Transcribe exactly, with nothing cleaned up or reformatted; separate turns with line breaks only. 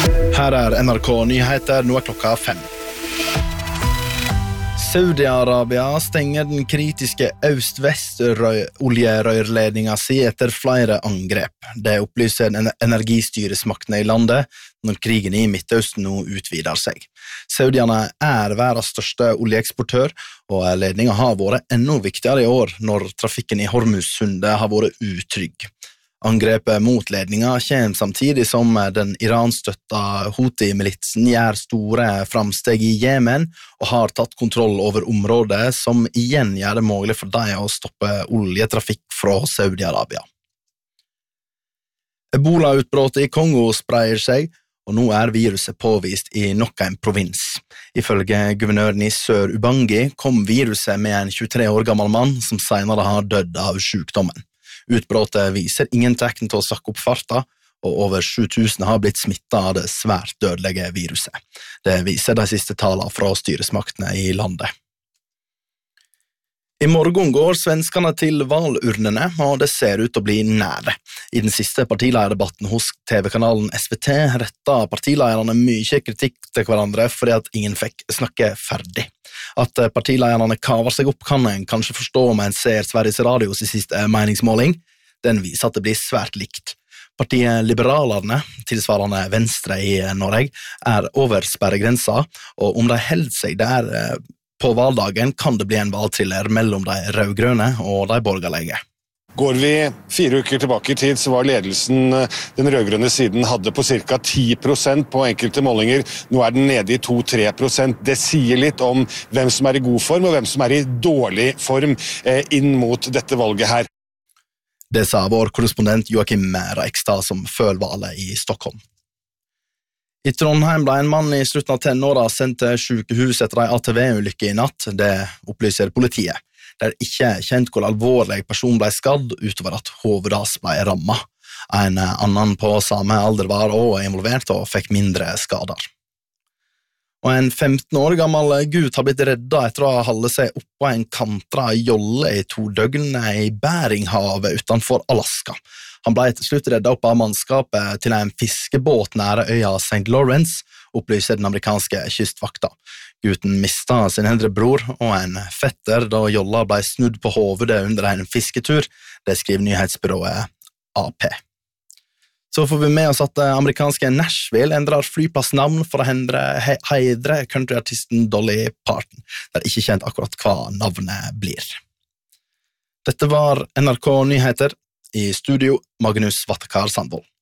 Her er N R K Nyheter, nå er klokka fem. Saudi-Arabia stenger den kritiske øst-vest-oljerørledningen si etter flere angrep. Det opplyser energistyresmaktene i landet når krigen i Midtøsten nå utvider seg. Saudiene er verdens største oljeeksportør, og ledningen har vært enda viktigere i år når trafikken i Hormuzsundet har vært utrygg. Angrepet mot ledningen kommer samtidig som den iranstøtta Houthi-militsen gjør store framsteg i Jemen og har tatt kontroll over området som igjen gjør det mulig for dem å stoppe oljetrafikk fra Saudi-Arabia. Ebola-utbruddet i Kongo spreier seg, og nå er viruset påvist i nok en provins. Ifølge guvernøren i Sør-Ubangi kom viruset med en tjuetre år gammel mann som senere har dødd av sykdommen. Utbruddet viser ingen tegn til å sakke opp farta, og over sju tusen har blitt smittet av det svært dødelige viruset. Det viser de siste tallene fra styresmaktene i landet. I morgen går svenskene til valurnene, og det ser ut til å bli nære. I den siste partilederdebatten hos T V-kanalen S V T rettet partilederne mye kritikk til hverandre fordi at ingen fikk snakke ferdig. At partilederne kaver seg opp kan en kanskje forstå om en ser Sveriges Radios i siste meningsmåling. Den viser at det blir svært likt. Partiet Liberalerne, tilsvarende Venstre i Norge, er over sperregrensa, og om de holder seg der på valdagen kan det bli en valgtriller mellom de rødgrønne og de borgerlige.
Går vi fire uker tilbake i tid, så var ledelsen den rødgrønne siden hadde på cirka ti prosent på enkelte målinger. Nå er den nede i to til tre prosent. Det sier litt om hvem som er i god form og hvem som er i dårlig form inn mot dette valget her.
Det sa vår korrespondent Joakim Reikstad som følger valget i Stockholm. I Trondheim ble en mann i slutten av tenåra sendt til sykehus etter en A T V-ulykke i natt. Det opplyser politiet. Det er ikke kjent hvor alvorlig person ble skadd utover at hovedet hans ble rammet. En annen på samme alder var også involvert og fikk mindre skader. Og en femten år gammel gutt har blitt reddet etter å ha holdt seg oppå en kantra jolle i to døgn i Beringhavet utenfor Alaska. Han ble til slutt reddet opp av mannskapet til en fiskebåt nære øya Saint Lawrence, opplyser den amerikanske kystvakta. Gutten mistet sin eldre bror og en fetter da jolla ble snudd på hovedet under en fisketur, det skriver nyhetsbyrået A P. Så får vi med oss at amerikanske Nashville endrer flyplassnavn for å heidre countryartisten Dolly Parton. Det er ikke kjent akkurat hva navnet blir. Dette var N R K Nyheter. I studio Magnus Vattekar Sandvold.